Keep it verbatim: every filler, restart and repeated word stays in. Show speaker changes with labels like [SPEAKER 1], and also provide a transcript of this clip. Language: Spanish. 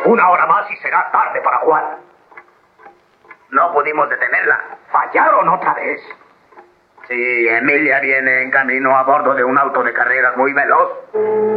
[SPEAKER 1] Una hora más y será tarde para Juan.
[SPEAKER 2] No pudimos detenerla.
[SPEAKER 1] ¿Fallaron otra vez?
[SPEAKER 2] Sí, Emilia viene en camino a bordo de un auto de carreras muy veloz.